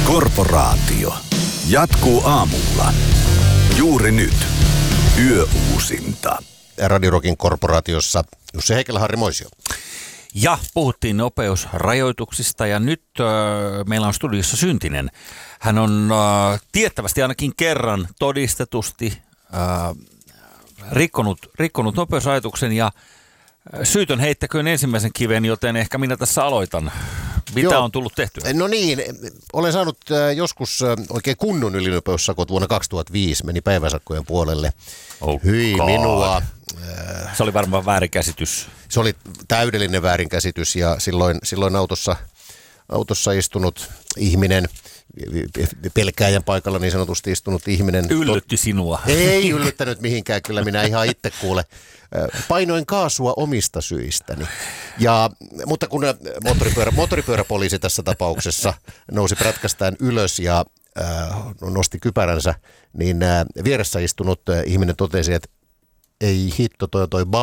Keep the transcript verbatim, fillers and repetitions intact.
Korporaatio jatkuu aamulla. Juuri nyt. Yöuusinta. Radio Rockin korporaatiossa Jussi Heikelä, Harri Moisio. Ja puhuttiin nopeusrajoituksista ja nyt äh, meillä on studiossa Syntinen. Hän on äh, tiettävästi ainakin kerran todistetusti äh, rikkonut, rikkonut nopeusrajoituksen ja syytön heittäköön ensimmäisen kiven, joten ehkä minä tässä aloitan. Mitä Joo. on tullut tehtyä? No niin, olen saanut äh, joskus äh, oikein kunnon ylinopeussakot vuonna kaksituhattaviisi, meni päiväsakkojen puolelle. Oh Hyi God. minua. Äh, Se oli varmaan väärinkäsitys. Se oli täydellinen väärinkäsitys ja silloin, silloin autossa, autossa istunut ihminen, pelkääjän paikalla niin sanotusti istunut ihminen. Yllytti sinua. Ei yllyttänyt mihinkään, kyllä minä ihan itse kuule. Painoin kaasua omista syistäni. Ja, mutta kun moottoripyörä, moottoripyöräpoliisi tässä tapauksessa nousi prätkästään ylös ja äh, nosti kypäränsä, niin äh, vieressä istunut äh, ihminen totesi, että ei hitto, toi toi